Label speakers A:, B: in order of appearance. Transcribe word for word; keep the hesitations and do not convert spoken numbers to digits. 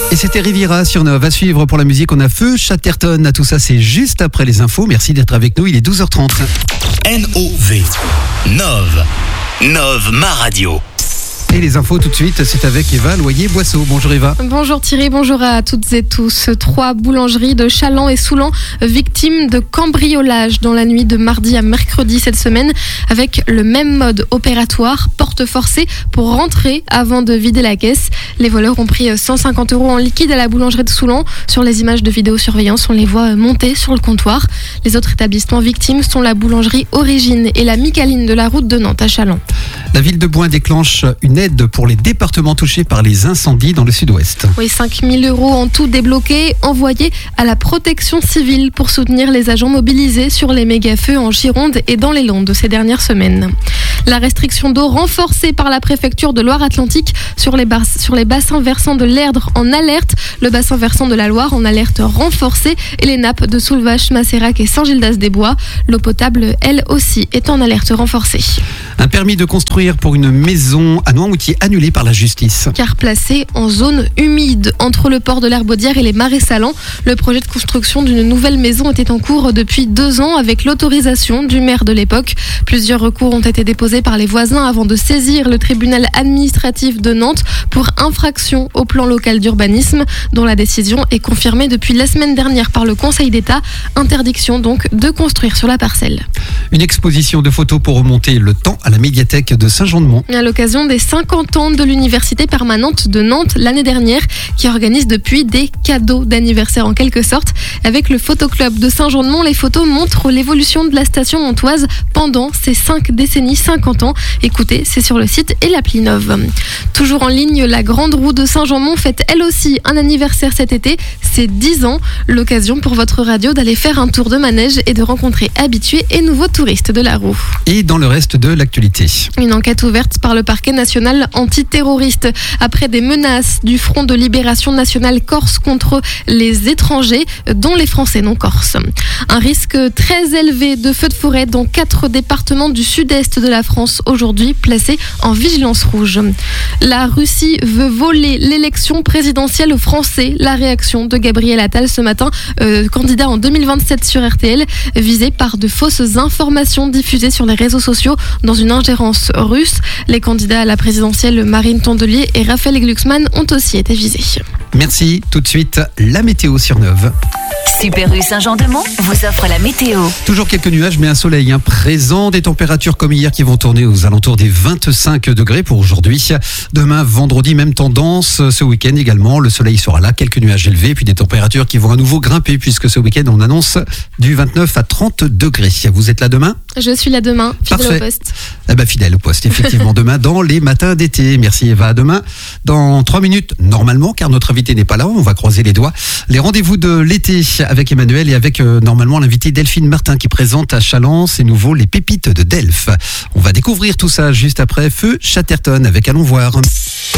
A: Et c'était Riviera sur Nov. À suivre pour la musique, on a Feu Chatterton. À tout ça, c'est juste après les infos. Merci d'être avec nous. Il est douze heures trente.
B: N O V. Nov. Nov, ma radio.
A: Et les infos tout de suite, c'est avec Eva Loyer-Boisseau. Bonjour Eva.
C: Bonjour Thierry, bonjour à toutes et tous. Trois boulangeries de Chaland et Soulan victimes de cambriolage dans la nuit de mardi à mercredi cette semaine, avec le même mode opératoire, porte forcée pour rentrer avant de vider la caisse. Les voleurs ont pris cent cinquante euros en liquide à la boulangerie de Soulan. Sur les images de vidéosurveillance, on les voit monter sur le comptoir. Les autres établissements victimes sont la boulangerie Origine et la Micaline de la route de Nantes à Chaland.
A: La ville de Bouin déclenche une aide pour les départements touchés par les incendies dans le sud-ouest.
C: Oui, cinq mille euros en tout débloqués, envoyés à la protection civile pour soutenir les agents mobilisés sur les méga-feux en Gironde et dans les Landes ces dernières semaines. La restriction d'eau renforcée par la préfecture de Loire-Atlantique sur les, bas, sur les bassins versants de l'Erdre en alerte, le bassin versant de la Loire en alerte renforcée et les nappes de Soulvache, Macérac et Saint-Gildas-des-Bois. L'eau potable, elle aussi, est en alerte renforcée.
A: Un permis de construire pour une maison à Noirmoutier annulé par la justice.
C: Car placé en zone humide entre le port de l'Herbaudière et les marais salants, le projet de construction d'une nouvelle maison était en cours depuis deux ans avec l'autorisation du maire de l'époque. Plusieurs recours ont été déposés par les voisins avant de saisir le tribunal administratif de Nantes pour infraction au plan local d'urbanisme, dont la décision est confirmée depuis la semaine dernière par le Conseil d'État. Interdiction donc de construire sur la parcelle.
A: Une exposition de photos pour remonter le temps à la médiathèque de Saint-Jean-de-Mont.
C: À l'occasion des cinquante ans de l'université permanente de Nantes l'année dernière, qui organise depuis des cadeaux d'anniversaire en quelque sorte. Avec le photoclub de Saint-Jean-de-Mont, les photos montrent l'évolution de la station montoise pendant ces cinq décennies, cinquante ans. Écoutez, c'est sur le site et l'appli Nov. Toujours en ligne, la Grande Roue de Saint-Jean-de-Mont fête elle aussi un anniversaire cet été. C'est dix ans, l'occasion pour votre radio d'aller faire un tour de manège et de rencontrer habitués et nouveaux touristes de la roue.
A: Et dans le reste de l'actualité,
C: une enquête ouverte par le parquet national antiterroriste après des menaces du Front de libération nationale corse contre les étrangers, dont les Français non corses. Un risque très élevé de feux de forêt dans quatre départements du sud-est de la France aujourd'hui, placés en vigilance rouge. La Russie veut voler l'élection présidentielle aux Français. La réaction de Gabriel Attal ce matin, euh, candidat en deux mille vingt-sept sur R T L, visé par de fausses informations diffusées sur les réseaux sociaux dans une ingérence russe. Les candidats à la présidentielle Marine Tondelier et Raphaël Glucksmann ont aussi été visés.
A: Merci. Tout de suite, la météo sur Nov.
D: Super U Saint-Jean-de-Mont vous offre la météo.
A: Toujours quelques nuages, mais un soleil hein, présent. Des températures comme hier qui vont tourner aux alentours des vingt-cinq degrés pour aujourd'hui. Demain, vendredi, même tendance. Ce week-end également, le soleil sera là. Quelques nuages élevés, puis des températures qui vont à nouveau grimper, puisque ce week-end, on annonce du vingt-neuf à trente degrés. Vous êtes là demain ?
C: Je suis là demain, fidèle
A: Parfait.
C: au poste.
A: Eh ben, fidèle au poste, effectivement, demain dans les matins d'été. Merci Eva, à demain. Dans trois minutes, normalement, car notre invité n'est pas là, on va croiser les doigts. Les rendez-vous de l'été avec Emmanuel et avec euh, normalement l'invité Delphine Martin qui présente à Chaland ses nouveaux Les Pépites de Delphes. On va découvrir tout ça juste après Feu Chatterton avec Allons voir.